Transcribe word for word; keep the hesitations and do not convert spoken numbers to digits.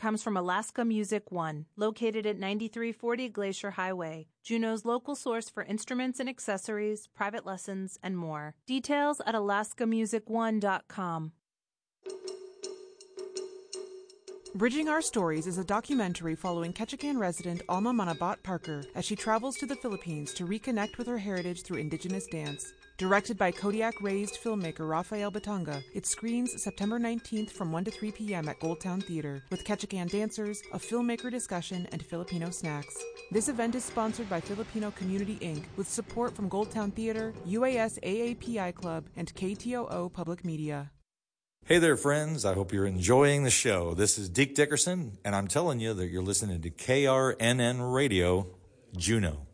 comes from Alaska Music One, located at ninety-three forty Glacier Highway, Juneau's local source for instruments and accessories, private lessons, and more. Details at alaska music one dot com. Bridging Our Stories is a documentary following Ketchikan resident Alma Manabat Parker as she travels to the Philippines to reconnect with her heritage through indigenous dance. Directed by Kodiak-raised filmmaker Rafael Batanga, it screens September nineteenth from one to three p.m. at Gold Town Theater with Ketchikan dancers, a filmmaker discussion, and Filipino snacks. This event is sponsored by Filipino Community Incorporated with support from Gold Town Theater, U A S A A P I Club, and K T O O Public Media. Hey there, friends. I hope you're enjoying the show. This is Deke Dickerson, and I'm telling you that you're listening to K R N N Radio, Juneau.